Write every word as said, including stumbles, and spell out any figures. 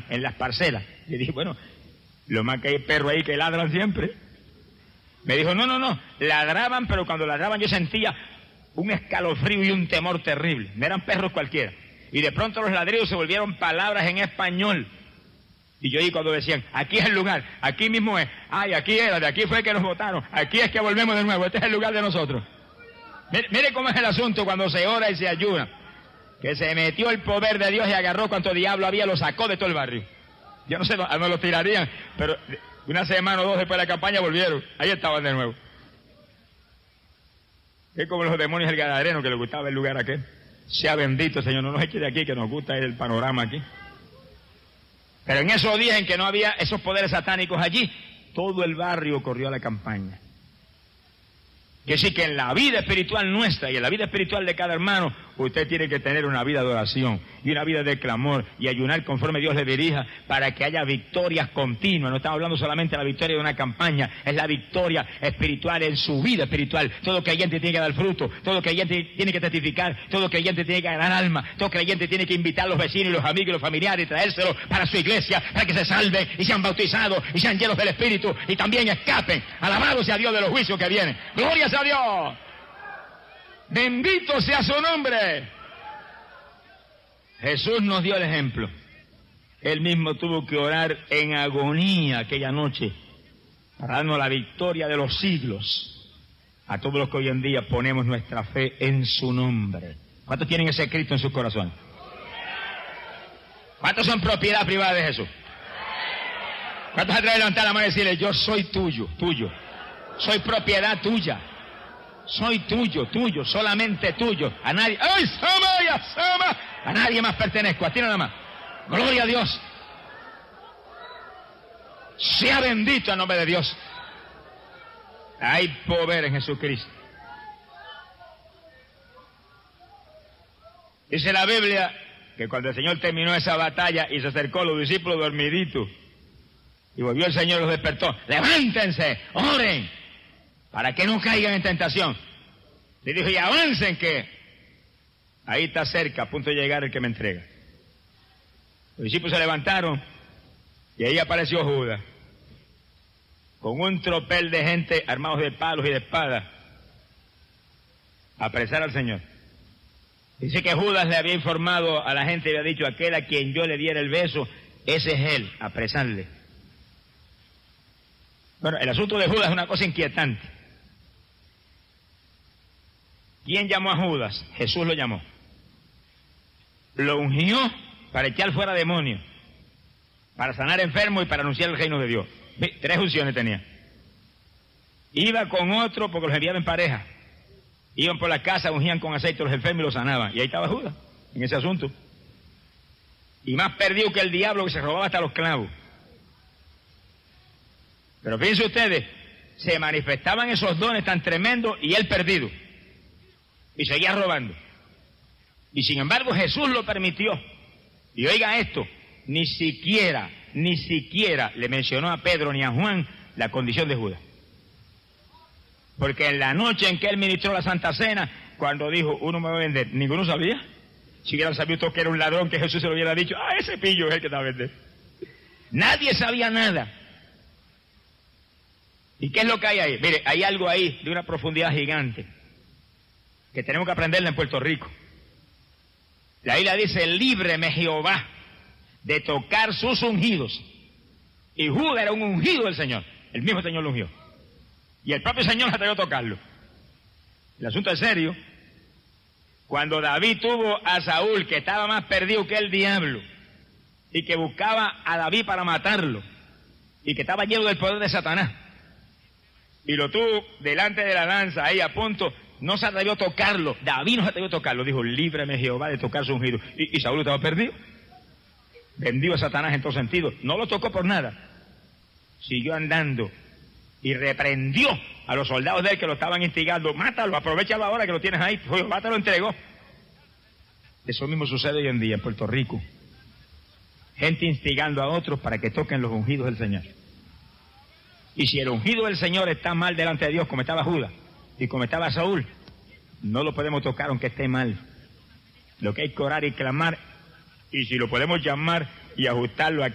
en las parcelas. Le dije, bueno, lo más que hay perros ahí que ladran siempre. Me dijo, no, no, no, ladraban, pero cuando ladraban yo sentía un escalofrío y un temor terrible. No eran perros cualquiera. Y de pronto los ladridos se volvieron palabras en español. Y yo oí cuando decían, aquí es el lugar, aquí mismo es, ay, aquí era, de aquí fue que nos votaron, aquí es que volvemos de nuevo, este es el lugar de nosotros. Mire, mire cómo es el asunto cuando se ora y se ayuna, que se metió el poder de Dios y agarró cuanto diablo había, lo sacó de todo el barrio. Yo no sé, no, no lo tirarían, pero una semana o dos después de la campaña volvieron, ahí estaban de nuevo. Es como los demonios del Gadareno que les gustaba el lugar aquel. Sea bendito, Señor, no nos eche de aquí, que nos gusta el panorama aquí. Pero en esos días en que no había esos poderes satánicos allí, todo el barrio corrió a la campaña. Que sí que en la vida espiritual nuestra y en la vida espiritual de cada hermano, usted tiene que tener una vida de oración y una vida de clamor y ayunar conforme Dios le dirija para que haya victorias continuas. No estamos hablando solamente de la victoria de una campaña, es la victoria espiritual en su vida espiritual. Todo creyente tiene que dar fruto, todo creyente tiene que testificar, todo creyente tiene que ganar alma, todo creyente tiene que invitar a los vecinos y los amigos y los familiares y traérselos para su iglesia, para que se salven y sean bautizados y sean llenos del Espíritu y también escapen. Alabado sea Dios de los juicios que vienen. ¡Gloria a Dios! Bendito sea su nombre. Jesús nos dio el ejemplo. Él mismo tuvo que orar en agonía aquella noche para darnos la victoria de los siglos a todos los que hoy en día ponemos nuestra fe en su nombre. ¿Cuántos tienen ese Cristo en sus corazones? ¿Cuántos son propiedad privada de Jesús? ¿Cuántos se atreven a levantar la mano y decirle, yo soy tuyo, tuyo, soy propiedad tuya? Soy tuyo, tuyo, solamente tuyo. A nadie, ¡ay, Sama, ya, Sama! A nadie más pertenezco, a ti nada más. Gloria a Dios. Sea bendito el nombre de Dios. Hay poder en Jesucristo. Dice la Biblia que cuando el Señor terminó esa batalla y se acercó a los discípulos dormiditos, y volvió el Señor y los despertó, levántense, oren, para que no caigan en tentación. Le dijo, y avancen que ahí está cerca, a punto de llegar el que me entrega. Los discípulos se levantaron y ahí apareció Judas, con un tropel de gente armados de palos y de espadas, a apresar al Señor. Dice que Judas le había informado a la gente y le había dicho, aquel a quien yo le diera el beso, ese es él, apresarle. Bueno, el asunto de Judas es una cosa inquietante. ¿Quién llamó a Judas? Jesús lo llamó. Lo ungió para echar fuera demonios, para sanar enfermos y para anunciar el reino de Dios. Tres unciones tenía. Iba con otro porque los enviaba en pareja. Iban por la casa, ungían con aceite a los enfermos y los sanaban. Y ahí estaba Judas, en ese asunto. Y más perdido que el diablo, que se robaba hasta los clavos. Pero fíjense ustedes, se manifestaban esos dones tan tremendos y él perdido. Y seguía robando. Y sin embargo Jesús lo permitió. Y oiga esto, ni siquiera, ni siquiera le mencionó a Pedro ni a Juan la condición de Judas. Porque en la noche en que él ministró la Santa Cena, cuando dijo, uno me va a vender, ninguno sabía. Si hubieran sabido todos que era un ladrón, que Jesús se lo hubiera dicho, ah, ese pillo es el que te va a vender. Nadie sabía nada. ¿Y qué es lo que hay ahí? Mire, hay algo ahí de una profundidad gigante que tenemos que aprenderla en Puerto Rico. La Biblia dice, líbreme Jehová de tocar sus ungidos. Y Judas era un ungido del Señor. El mismo Señor lo ungió. Y el propio Señor se atrevió a tocarlo. El asunto es serio. Cuando David tuvo a Saúl, que estaba más perdido que el diablo, y que buscaba a David para matarlo, y que estaba lleno del poder de Satanás, y lo tuvo delante de la lanza, ahí a punto, no se atrevió a tocarlo. David no se atrevió a tocarlo. Dijo, líbreme Jehová de tocar su ungido. Y, y Saúl estaba perdido. Vendido a Satanás en todo sentido. No lo tocó por nada. Siguió andando y reprendió a los soldados de él que lo estaban instigando. Mátalo, aprovechalo ahora que lo tienes ahí. Jehová te lo entregó. Eso mismo sucede hoy en día en Puerto Rico. Gente instigando a otros para que toquen los ungidos del Señor. Y si el ungido del Señor está mal delante de Dios, como estaba Judas y como estaba Saúl, no lo podemos tocar aunque esté mal. Lo que hay que orar y clamar, y si lo podemos llamar y ajustarlo a